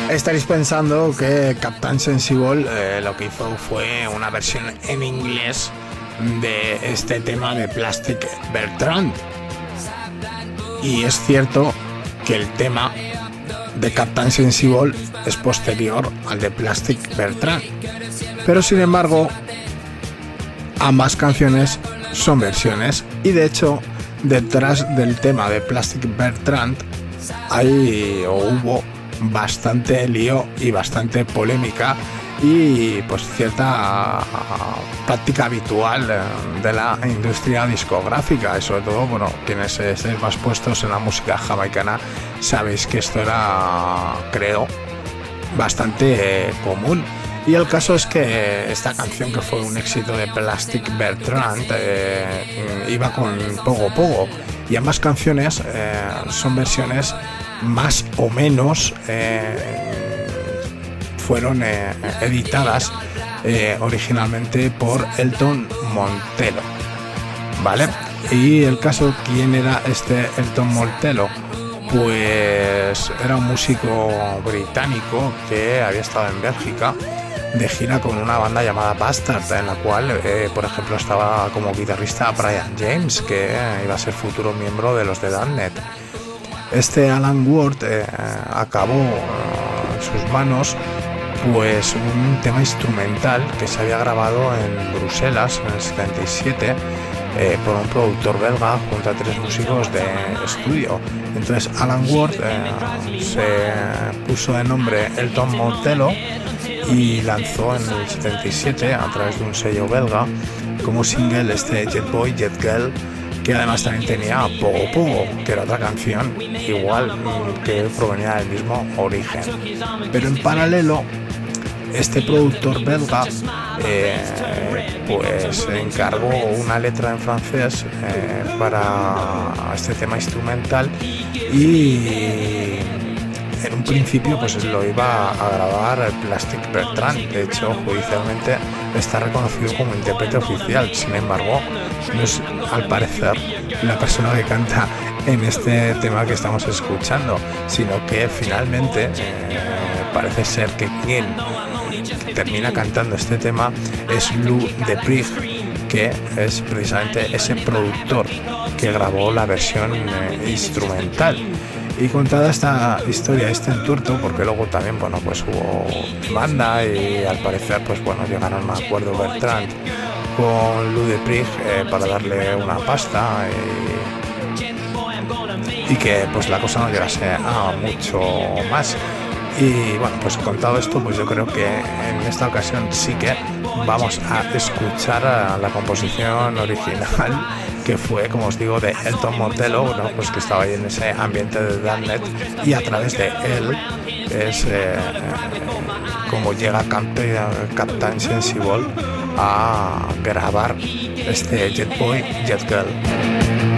Estaréis pensando que Captain Sensible lo que hizo fue una versión en inglés de este tema de Plastic Bertrand. Y es cierto que el tema de Captain Sensible es posterior al de Plastic Bertrand. Pero sin embargo, ambas canciones son versiones. Y de hecho, detrás del tema de Plastic Bertrand hubo bastante lío y bastante polémica y pues cierta práctica habitual de la industria discográfica, y sobre todo, bueno, quienes estéis más puestos en la música jamaicana sabéis que esto era, creo, bastante común. Y el caso es que esta canción, que fue un éxito de Plastic Bertrand, iba con Pogo Pogo, y ambas canciones son versiones más o menos fueron editadas originalmente por Elton Montelo, ¿vale? Y el caso, ¿quién era este Elton Montelo? Pues era un músico británico que había estado en Bélgica de gira con una banda llamada Bastard, en la cual, por ejemplo, estaba como guitarrista Brian James, que iba a ser futuro miembro de los de Damned. Este Alan Ward acabó en sus manos pues un tema instrumental que se había grabado en Bruselas en el 77 por un productor belga junto a 3 músicos de estudio. Entonces Alan Ward se puso de nombre Elton Montelo y lanzó en el 77 a través de un sello belga como single este Jet Boy, Jet Girl, que además también tenía Pogo Pogo, que era otra canción igual que provenía del mismo origen. Pero en paralelo, este productor belga pues encargó una letra en francés para este tema instrumental, y en un principio pues lo iba a grabar Plastic Bertrand. De hecho, judicialmente está reconocido como intérprete oficial. Sin embargo, no es, al parecer, la persona que canta en este tema que estamos escuchando, sino que finalmente parece ser que quien termina cantando este tema es Lou Deprig, que es precisamente ese productor que grabó la versión instrumental. Y contada esta historia, este entuerto, porque luego también, bueno, pues hubo banda y al parecer, pues bueno, llegaron a un acuerdo Bertrand con Lou Deprig para darle una pasta y que pues la cosa no llegase a mucho más. Y bueno, pues contado esto, pues yo creo que en esta ocasión sí que vamos a escuchar a la composición original, que fue, como os digo, de Elton Montelo, ¿no? Pues que estaba ahí en ese ambiente de Damned, y a través de él es como llega Captain Sensible a grabar este Jet Boy, Jet Girl.